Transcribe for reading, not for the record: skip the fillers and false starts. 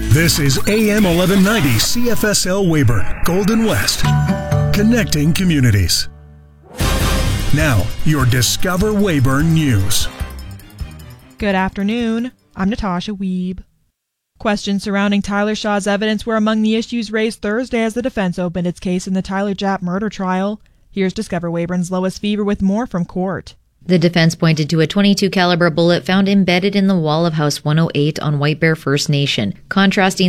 This is AM 1190 CFSL Weyburn, Golden West, connecting communities. Now, your Discover Weyburn News. Good afternoon. I'm Natasha Wiebe. Questions surrounding Tyler Shaw's evidence were among the issues raised Thursday as the defense opened its case in the Tyler Japp murder trial. Here's Discover Weyburn's Lois Fever with more from court. The defense pointed to a .22 caliber bullet found embedded in the wall of House 108 on White Bear First Nation, contrasting